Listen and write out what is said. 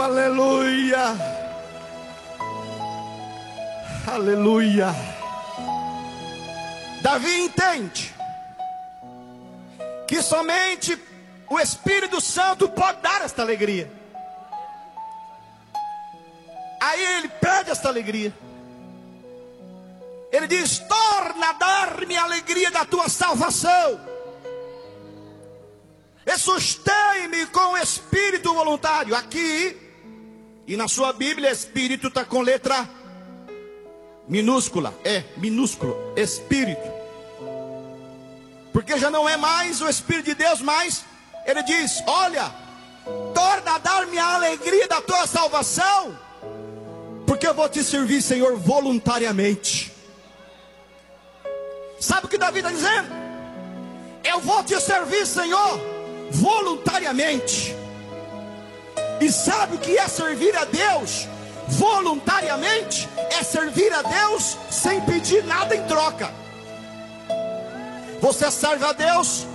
aleluia. Aleluia. Davi entende que somente o Espírito Santo pode dar esta alegria. Aí ele pede esta alegria. Ele diz: torna a dar-me a alegria da tua salvação, e sustém-me com o espírito voluntário. Aqui, e na sua Bíblia, espírito está com letra minúscula. É minúsculo, espírito. Porque já não é mais o Espírito de Deus, mas ele diz: olha, torna a dar-me a alegria da tua salvação, porque eu vou te servir, Senhor, voluntariamente. Sabe o que Davi está dizendo? Eu vou te servir, Senhor, voluntariamente. E sabe o que é servir a Deus voluntariamente? É servir a Deus sem pedir nada em troca. Você serve a Deus